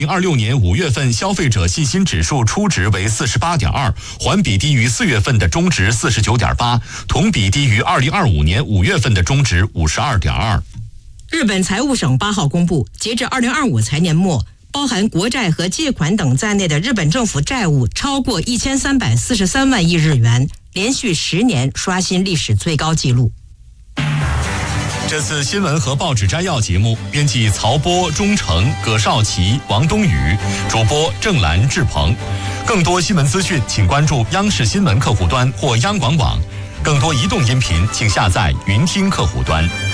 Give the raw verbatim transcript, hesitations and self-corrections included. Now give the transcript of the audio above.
二零二六年五月份消费者信心指数初值为 四十八点二， 环比低于四月份的中值 四十九点八， 同比低于二零二五年五月份的中值 五十二点二。 日本财务省八号公布，截至二零二五财年末，包含国债和借款等在内的日本政府债务超过一千三百四十三万亿日元，连续十年刷新历史最高纪录。 这次新闻和报纸摘要节目，编辑曹波、钟诚、葛少奇、王冬雨，主播郑兰、志鹏。更多新闻资讯，请关注央视新闻客户端或央广网。更多移动音频，请下载云听客户端。